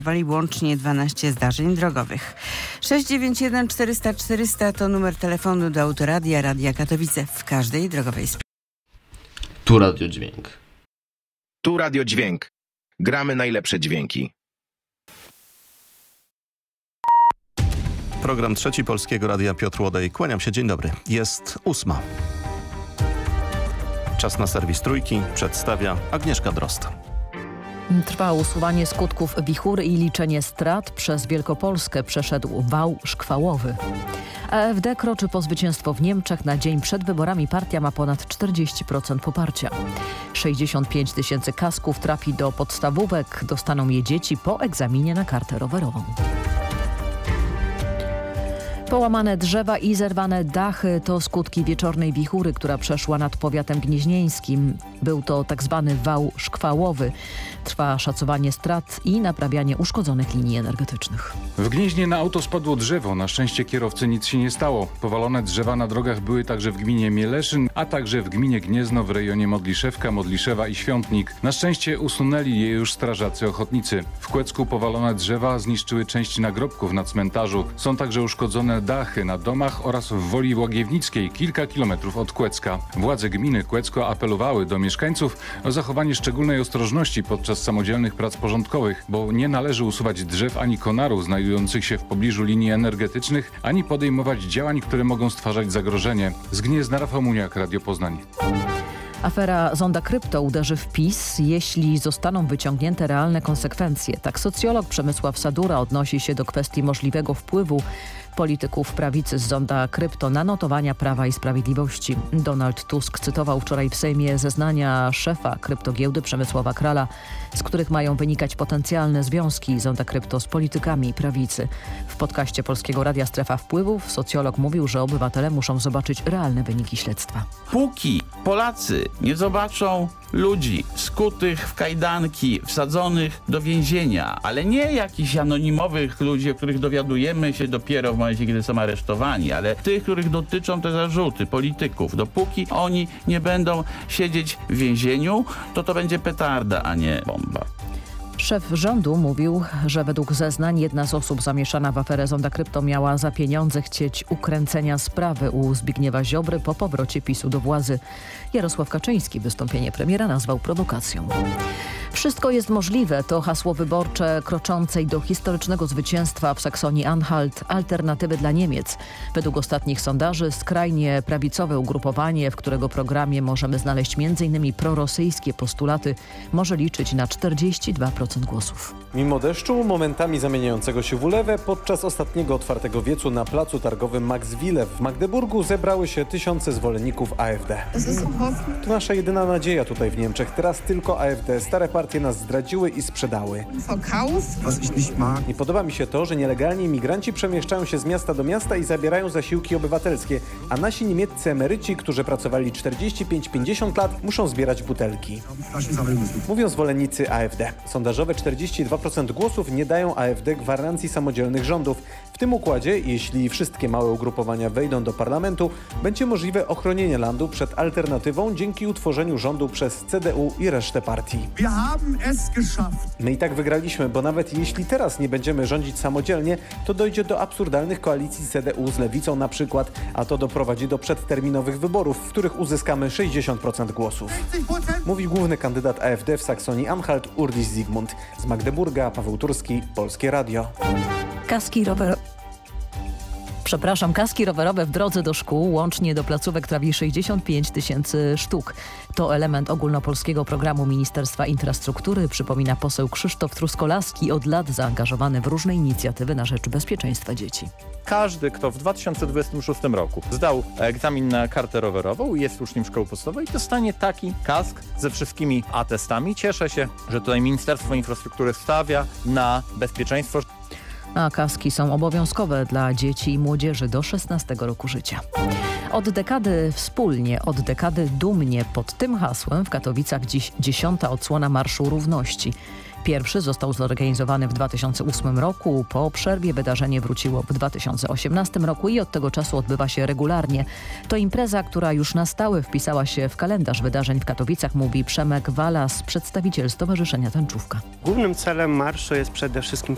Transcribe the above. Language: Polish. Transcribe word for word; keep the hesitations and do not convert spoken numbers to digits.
Wali łącznie dwanaście zdarzeń drogowych. sześć dziewięć jeden czterysta czterysta to numer telefonu do Autoradia, Radia Katowice w każdej drogowej sprawie. Tu Radio Dźwięk. Tu Radio Dźwięk. Gramy najlepsze dźwięki. Program Trzeci Polskiego Radia, Piotr Łodej. Kłaniam się, dzień dobry. Jest ósma. Czas na serwis Trójki. Przedstawia Agnieszka Drozd. Trwa usuwanie skutków wichury i liczenie strat. Przez Wielkopolskę przeszedł wał szkwałowy. A F D kroczy po zwycięstwo w Niemczech. Na dzień przed wyborami partia ma ponad czterdzieści procent poparcia. sześćdziesiąt pięć tysięcy kasków trafi do podstawówek. Dostaną je dzieci po egzaminie na kartę rowerową. Połamane drzewa i zerwane dachy to skutki wieczornej wichury, która przeszła nad powiatem gnieźnieńskim. Był to tak zwany wał szkwałowy. Trwa szacowanie strat i naprawianie uszkodzonych linii energetycznych. W Gnieźnie na auto spadło drzewo. Na szczęście kierowcy nic się nie stało. Powalone drzewa na drogach były także w gminie Mieleszyn, a także w gminie Gniezno w rejonie Modliszewka, Modliszewa i Świątnik. Na szczęście usunęli je już strażacy ochotnicy. W Kłecku powalone drzewa zniszczyły część nagrobków na cmentarzu. Są także uszkodzone dachy na domach oraz w Woli Łagiewnickiej, kilka kilometrów od Kłecka. Władze gminy Kłecko apelowały do mieszkańców o zachowanie szczególnej ostrożności podczas samodzielnych prac porządkowych, bo nie należy usuwać drzew ani konarów znajdujących się w pobliżu linii energetycznych, ani podejmować działań, które mogą stwarzać zagrożenie. Z Gniezna Rafał Muniak, Radio Poznań. Afera Zonda Krypto uderzy w PiS, jeśli zostaną wyciągnięte realne konsekwencje. Tak socjolog Przemysław Sadura odnosi się do kwestii możliwego wpływu polityków prawicy z Zonda Krypto na notowania Prawa i Sprawiedliwości. Donald Tusk cytował wczoraj w Sejmie zeznania szefa kryptogiełdy Przemysława Krala, z których mają wynikać potencjalne związki Zonda Krypto z politykami prawicy. W podcaście Polskiego Radia Strefa Wpływów socjolog mówił, że obywatele muszą zobaczyć realne wyniki śledztwa. Póki Polacy nie zobaczą ludzi skutych w kajdanki, wsadzonych do więzienia, ale nie jakichś anonimowych ludzi, o których dowiadujemy się dopiero w momencie, kiedy są aresztowani, ale tych, których dotyczą te zarzuty, polityków. Dopóki oni nie będą siedzieć w więzieniu, to to będzie petarda, a nie bomba. Szef rządu mówił, że według zeznań jedna z osób zamieszana w aferę Zonda Krypto miała za pieniądze chcieć ukręcenia sprawy u Zbigniewa Ziobry po powrocie PiSu do władzy. Jarosław Kaczyński wystąpienie premiera nazwał prowokacją. Wszystko jest możliwe to hasło wyborcze kroczącej do historycznego zwycięstwa w Saksonii-Anhalt Alternatywy dla Niemiec. Według ostatnich sondaży skrajnie prawicowe ugrupowanie, w którego programie możemy znaleźć między innymi prorosyjskie postulaty, może liczyć na czterdzieści dwa procent głosów. Mimo deszczu, momentami zamieniającego się w ulewę, podczas ostatniego otwartego wiecu na placu targowym Max Wille w Magdeburgu zebrały się tysiące zwolenników A F D. To nasza jedyna nadzieja tutaj w Niemczech. Teraz tylko A F D. Stare partie nas zdradziły i sprzedały. Nie podoba mi się to, że nielegalni imigranci przemieszczają się z miasta do miasta i zabierają zasiłki obywatelskie, a nasi niemieccy emeryci, którzy pracowali czterdzieści pięć pięćdziesiąt lat, muszą zbierać butelki. Mówią zwolennicy A F D. Sondażowe czterdzieści dwa procent głosów nie dają A F D gwarancji samodzielnych rządów. W tym układzie, jeśli wszystkie małe ugrupowania wejdą do parlamentu, będzie możliwe ochronienie landu przed alternatywą dzięki utworzeniu rządu przez C D U i resztę partii. My i tak wygraliśmy, bo nawet jeśli teraz nie będziemy rządzić samodzielnie, to dojdzie do absurdalnych koalicji C D U z lewicą na przykład, a to doprowadzi do przedterminowych wyborów, w których uzyskamy sześćdziesiąt procent głosów. Mówi główny kandydat A F D w Saksonii-Anhalt Urdis Zygmunt. Z Magdeburga Paweł Turski, Polskie Radio. Kaski rowerowe. Przepraszam, kaski rowerowe w drodze do szkół łącznie do placówek trafi sześćdziesiąt pięć tysięcy sztuk. To element ogólnopolskiego programu Ministerstwa Infrastruktury, przypomina poseł Krzysztof Truskolaski, od lat zaangażowany w różne inicjatywy na rzecz bezpieczeństwa dzieci. Każdy, kto w dwa tysiące dwudziestym szóstym roku zdał egzamin na kartę rowerową i jest uczniem szkoły podstawowej, dostanie taki kask ze wszystkimi atestami. Cieszę się, że tutaj Ministerstwo Infrastruktury stawia na bezpieczeństwo. A kaski są obowiązkowe dla dzieci i młodzieży do szesnastego roku życia. Od dekady wspólnie, od dekady dumnie. Pod tym hasłem w Katowicach dziś dziesiąta odsłona Marszu Równości. Pierwszy został zorganizowany w dwa tysiące ósmym roku. Po przerwie wydarzenie wróciło w dwa tysiące osiemnastym roku i od tego czasu odbywa się regularnie. To impreza, która już na stałe wpisała się w kalendarz wydarzeń w Katowicach, mówi Przemek Walas, przedstawiciel Stowarzyszenia Tęczówka. Głównym celem marszu jest przede wszystkim